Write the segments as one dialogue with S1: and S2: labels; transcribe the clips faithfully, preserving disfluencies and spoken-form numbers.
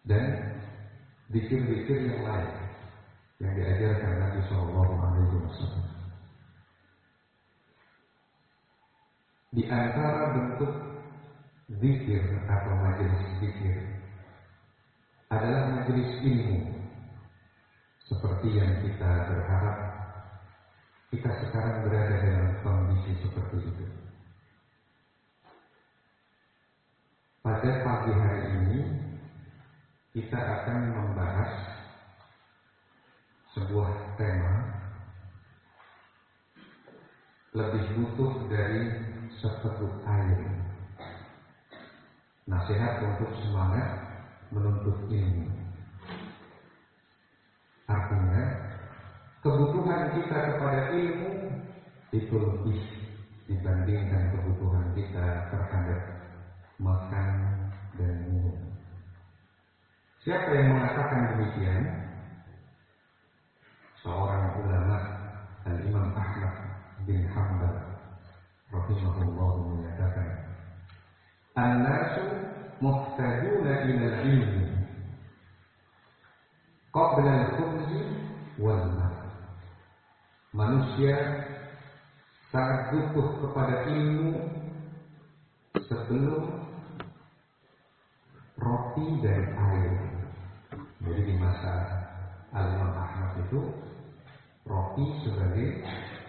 S1: dan zikir-zikir yang lain yang diajarkan Nabi Shallallahu Alaihi Wasallam. Di antara bentuk zikir atau majelis zikir adalah majelis ilmu, seperti yang kita berharap kita sekarang berada dalam kondisi seperti itu. Pada pagi hari ini kita akan membahas sebuah tema lebih butuh dari seteguk air. Nasihat untuk semangat menuntut ilmu. Artinya, kebutuhan kita kepada ilmu itu lebih dibandingkan kebutuhan kita terhadap makan dan minum. Siapa yang mengatakan demikian? Seorang ulama, Al-Imam Ahmad bin Hanbal rahimahullah menyatakan, An-nasu muhtajuna ila al-ilmi qabla al-khubzi wal ma'. Manusia sangat butuh kepada ilmu sebelum roti dan air. Jadi di masa Al-Imam Ahmad itu roti sebagai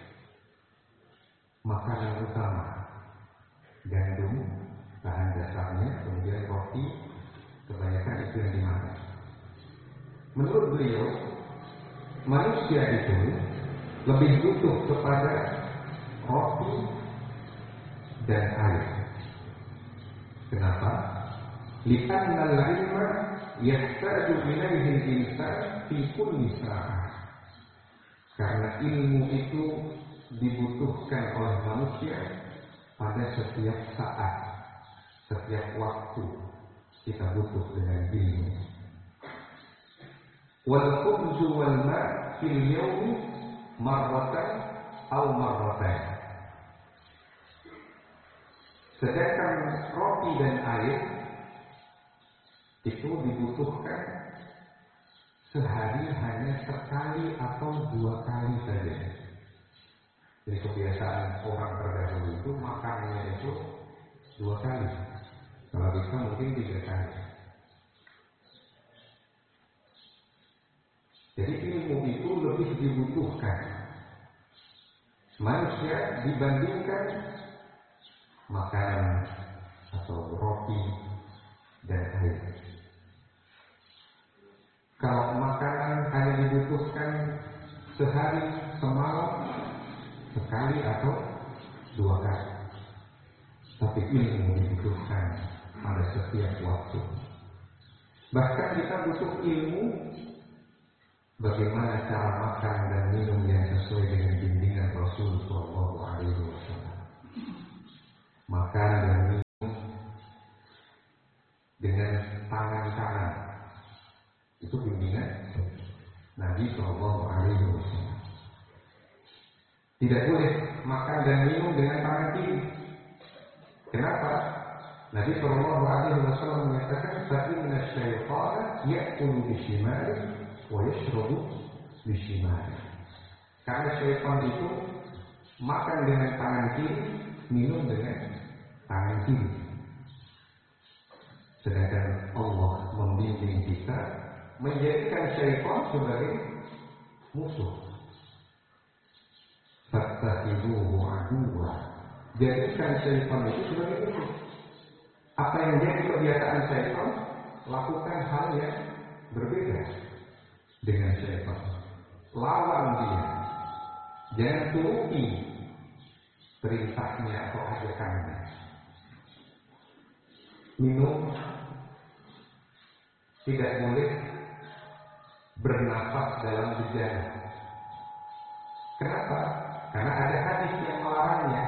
S1: makanan utama, gandum bahan dasarnya, kemudian roti kebanyakan itu yang dimakan. Menurut beliau, manusia itu lebih butuh kepada roti dan air. Kenapa? Li'anna al-ilma yahtaju ilaihi al-insan fi kulli sa'ah. Karena ilmu itu dibutuhkan oleh manusia pada setiap saat, setiap waktu kita butuh dengan ilmu. Wal khubzu wal ma' fil yawmi marratan aw marratan. Sedangkan roti dan air itu dibutuhkan sehari hanya sekali atau dua kali saja. Jadi kebiasaan orang terdahulu itu makannya itu dua kali. Kalau bisa mungkin tiga kali. Jadi ilmu itu lebih dibutuhkan manusia dibandingkan makanan atau roti dan air. Kalau makanan hanya dibutuhkan sehari semalam sekali atau dua kali, tapi ilmu dibutuhkan pada setiap waktu. Bahkan kita butuh ilmu bagaimana cara makan dan minum yang sesuai dengan bimbingan Rasul Shallallahu Alaihi Wasallam. Makan dan minum dengan tangan kanan, itu bimbingan Nabi Shallallahu Alaihi Wasallam. Tidak boleh makan dan minum dengan tangan kiri. Kenapa? Nabi Shallallahu Alaihi Wasallam menyatakan, "Fa'inna syaitana ya'kulu bishimali wa yashrabu bishimali." Karena syaitan itu makan dengan tangan kiri, minum dengan tangan kiri. Sedangkan Allah membimbing kita menjadikan syaitan sebagai musuh. Fattakhiduhu aduwwa. Jadikan syaitan itu sebagai musuh. Apa yang jadi kebiasaan syaitan, lakukan hal yang berbeda dengan syaitan. Lawan dia. Jangan turuti perintahnya atau ajakannya. Minum tidak boleh bernafas dalam bejana. Kenapa? Karena ada hadis yang melarangnya.